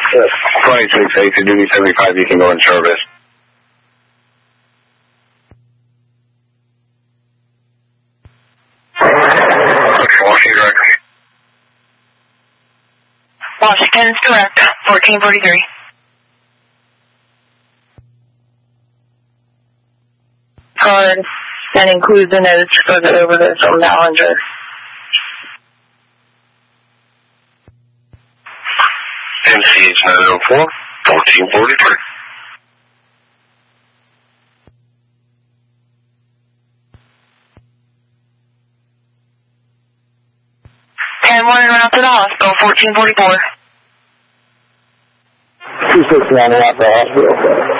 26 to duty 75, you can go in service. Washington's direct, 1443. Card, and includes the notes for the overdose on Ballinger. MCH 904, 1443. And 1 en route to the hospital, 1444. 261 en route to the hospital.